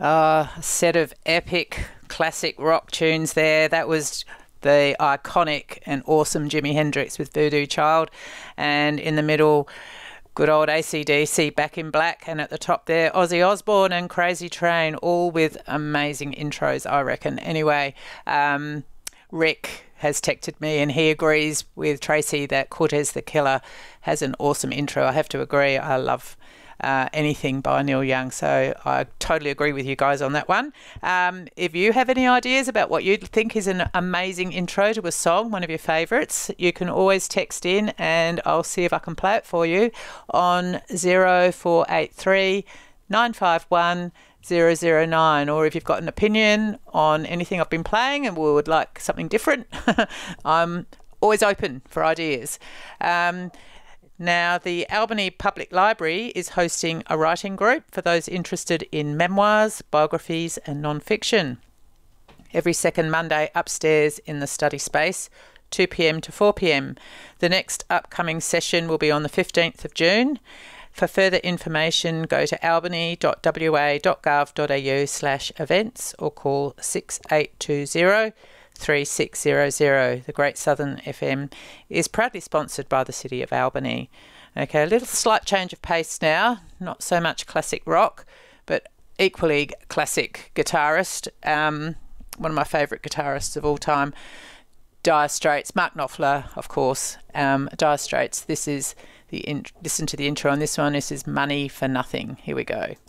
A set of epic classic rock tunes there. That was the iconic and awesome Jimi Hendrix with Voodoo Child, and in the middle, good old AC/DC, Back in Black, and at the top there, Ozzy Osbourne and Crazy Train, all with amazing intros, I reckon. Anyway, Rick has texted me and he agrees with Tracy that Cortez the Killer has an awesome intro. I have to agree. I love anything by Neil Young, so I totally agree with you guys on that one. If you have any ideas about what you think is an amazing intro to a song, one of your favourites, you can always text in and I'll see if I can play it for you on 0483 951 009, or if you've got an opinion on anything I've been playing and would like something different, I'm always open for ideas. Now, the Albany Public Library is hosting a writing group for those interested in memoirs, biographies and non-fiction. Every second Monday upstairs in the study space, 2 p.m. to 4 p.m. The next upcoming session will be on the 15th of June. For further information, go to albany.wa.gov.au/events or call 6820 3600. The Great Southern FM is proudly sponsored by the City of Albany. Okay, a little slight change of pace now. Not so much classic rock, but equally classic guitarist. One of my favourite guitarists of all time, Dire Straits, Mark Knopfler, of course. Dire Straits. This is listen to the intro on this one. This is Money for Nothing. Here we go.